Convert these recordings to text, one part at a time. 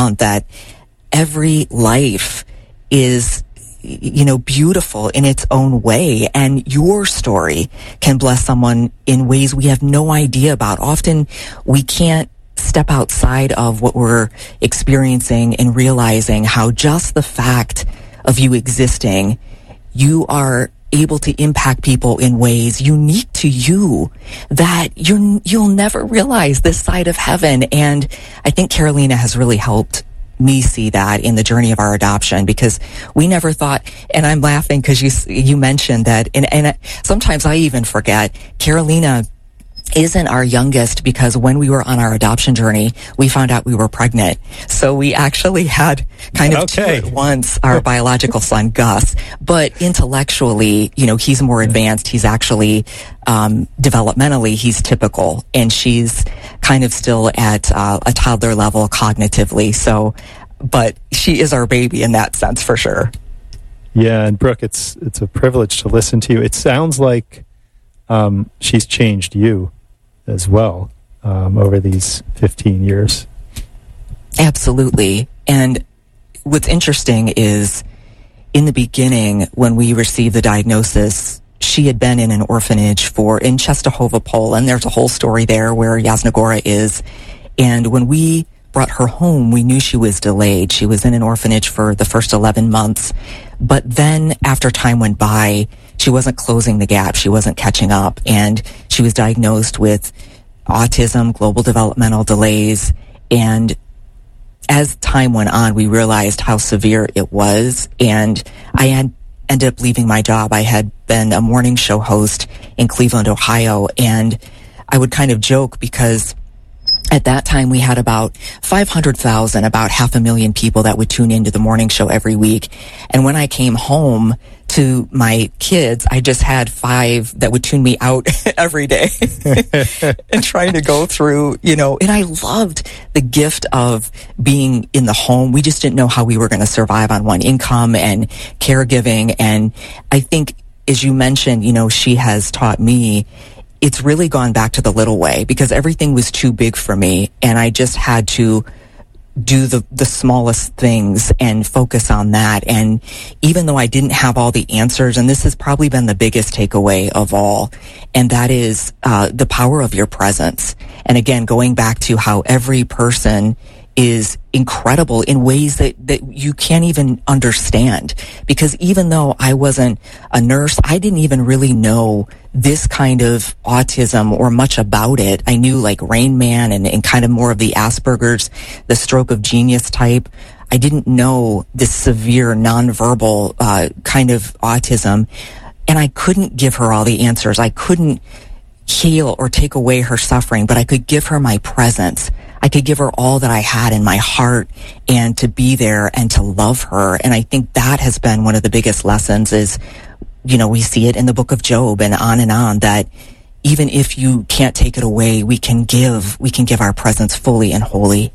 on, that every life is, beautiful in its own way. And your story can bless someone in ways we have no idea about. Often we can't step outside of what we're experiencing and realizing how just the fact of you existing, you are able to impact people in ways unique to you that you'll never realize this side of heaven. And I think Carolina has really helped me see that in the journey of our adoption, because we never thought, and I'm laughing because you mentioned that, and sometimes I even forget, Carolina isn't our youngest, because when we were on our adoption journey, we found out we were pregnant. So we actually had kind of two at once, our biological son, Gus. But intellectually, he's more advanced. He's actually, developmentally, he's typical. And she's kind of still at a toddler level cognitively. So, but she is our baby in that sense, for sure. Yeah, and Brooke, it's a privilege to listen to you. It sounds like she's changed you as well over these 15 years. Absolutely. And what's interesting is, in the beginning, when we received the diagnosis, she had been in an orphanage in Czestochowa, Poland. There's a whole story there where Jasna Gora is. And when we brought her home, we knew she was delayed. She was in an orphanage for the first 11 months. But then after time went by, she wasn't closing the gap. She wasn't catching up. And she was diagnosed with autism, global developmental delays. And as time went on, we realized how severe it was. And I ended up leaving my job. I had been a morning show host in Cleveland, Ohio. And I would kind of joke, because at that time, we had about 500,000, about 500,000 people that would tune into the morning show every week. And when I came home to my kids, I just had 5 that would tune me out every day and trying to go through, and I loved the gift of being in the home. We just didn't know how we were going to survive on one income and caregiving. And I think, as you mentioned, she has taught me, it's really gone back to the little way, because everything was too big for me, and I just had to do the smallest things and focus on that. And even though I didn't have all the answers, and this has probably been the biggest takeaway of all, and that is the power of your presence. And again, going back to how every person is incredible in ways that you can't even understand. Because even though I wasn't a nurse, I didn't even really know this kind of autism or much about it. I knew like Rain Man and kind of more of the Asperger's, the stroke of genius type. I didn't know this severe nonverbal kind of autism. And I couldn't give her all the answers. I couldn't heal or take away her suffering, but I could give her my presence. I could give her all that I had in my heart, and to be there and to love her. And I think that has been one of the biggest lessons is, we see it in the book of Job and on, that even if you can't take it away, we can give our presence fully and wholly.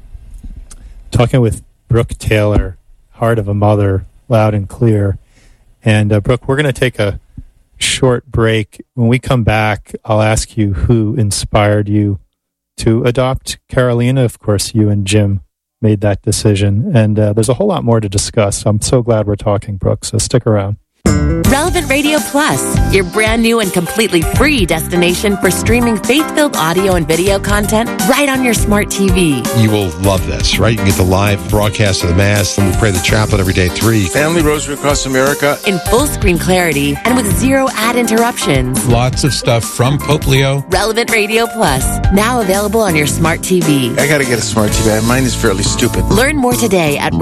Talking with Brooke Taylor, Heart of a Mother, loud and clear. And Brooke, we're going to take a short break. When we come back, I'll ask you who inspired you to adopt Carolina. Of course, you and Jim made that decision. And there's a whole lot more to discuss. I'm so glad we're talking, Brooke, so stick around. Relevant Radio Plus, your brand new and completely free destination for streaming faith-filled audio and video content right on your smart TV. You will love this, right? You can get the live broadcast of the Mass, and we pray the chaplain every day at 3. Family Rosary Across America. In full screen clarity and with 0 ad interruptions. Lots of stuff from Pope Leo. Relevant Radio Plus, now available on your smart TV. I gotta get a smart TV. Mine is fairly stupid. Learn more today at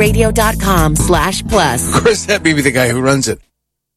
relevantradio.com/plus. Of course, that may be the guy who runs it.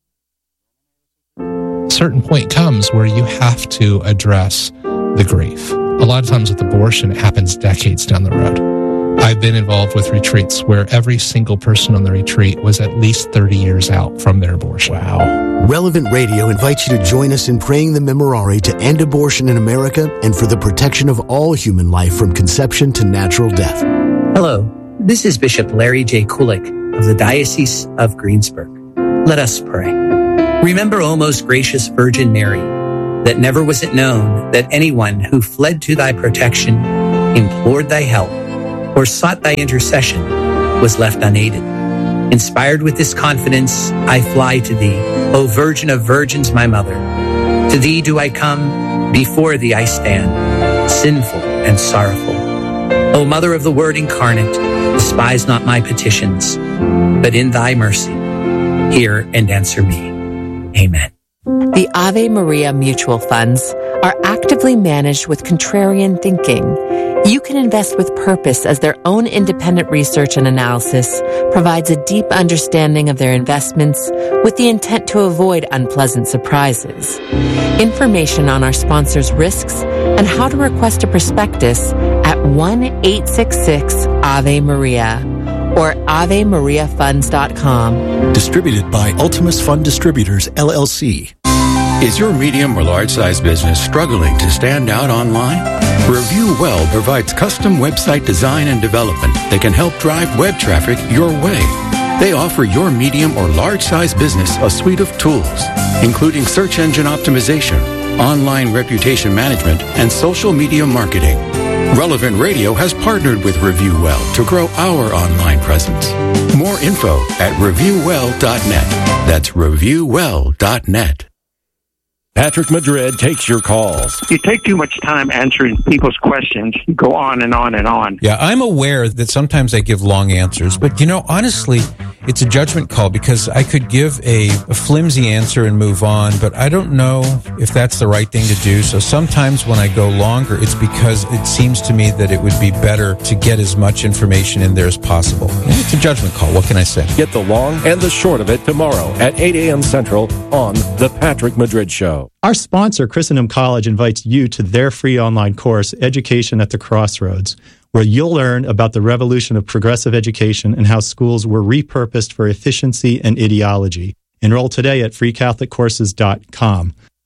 A certain point comes where you have to address the grief. A lot of times with abortion, it happens decades down the road. I've been involved with retreats where every single person on the retreat was at least 30 years out from their abortion. Wow. Relevant Radio invites you to join us in praying the Memorare to end abortion in America and for the protection of all human life from conception to natural death. Hello, this is Bishop Larry J. Kulik of the Diocese of Greensburg. Let us pray. Remember, O most gracious Virgin Mary, that never was it known that anyone who fled to thy protection, implored thy help, or sought thy intercession was left unaided. Inspired with this confidence, I fly to thee, O Virgin of Virgins, my mother. To thee do I come, before thee I stand, sinful and sorrowful. O Mother of the Word incarnate, despise not my petitions, but in thy mercy, hear and answer me. Amen. The Ave Maria mutual funds are actively managed with contrarian thinking. You can invest with purpose as their own independent research and analysis provides a deep understanding of their investments with the intent to avoid unpleasant surprises. Information on our sponsors' risks and how to request a prospectus at 1-866-AVE-MARIA or AveMariaFunds.com. Distributed by Ultimus Fund Distributors, LLC. Is your medium or large-size business struggling to stand out online? Review Well provides custom website design and development that can help drive web traffic your way. They offer your medium or large-size business a suite of tools, including search engine optimization, online reputation management, and social media marketing. Relevant Radio has partnered with Review Well to grow our online presence. More info at reviewwell.net. That's reviewwell.net. Patrick Madrid takes your calls. You take too much time answering people's questions. You go on and on and on. Yeah, I'm aware that sometimes I give long answers, but honestly, it's a judgment call because I could give a flimsy answer and move on, but I don't know if that's the right thing to do. So sometimes when I go longer, it's because it seems to me that it would be better to get as much information in there as possible. It's a judgment call. What can I say? Get the long and the short of it tomorrow at 8 a.m. Central on The Patrick Madrid Show. Our sponsor, Christendom College, invites you to their free online course, Education at the Crossroads, where you'll learn about the revolution of progressive education and how schools were repurposed for efficiency and ideology. Enroll today at freecatholiccourses.com.